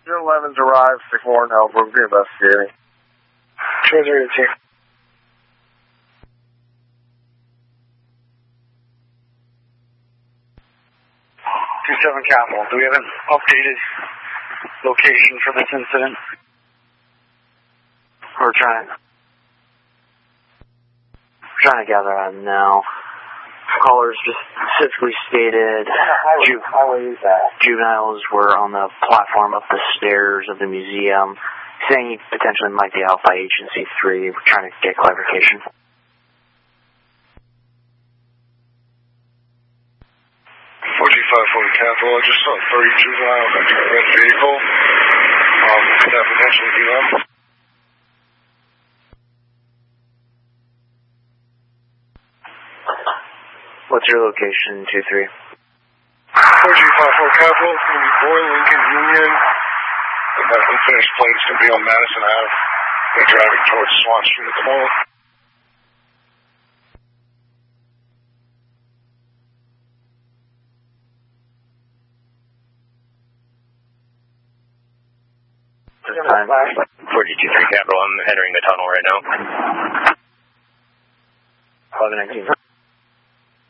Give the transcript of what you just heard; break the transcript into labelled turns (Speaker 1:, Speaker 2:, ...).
Speaker 1: Your 11's arrived, 6-4, no, we're investigating.
Speaker 2: 202.
Speaker 3: 27 Capital, do we have an updated location for this incident? We're trying to gather on now. Callers just specifically stated
Speaker 2: highway is that?
Speaker 3: juveniles were on the platform up the stairs of the museum, saying he potentially might be out by Agency 3. We're trying to get clarification.
Speaker 1: 4540 Capital, I just saw 30 juveniles enter a red vehicle. Could that potentially be them?
Speaker 3: What's your location, 2-3?
Speaker 1: 4354 Capital, it's going to be Boyle, Lincoln, Union. That unfinished plate's going to be on Madison Ave. They're driving towards Swan Street at the moment.
Speaker 3: Time.
Speaker 4: 42-3 Capital, I'm entering the tunnel right now.
Speaker 3: 1119.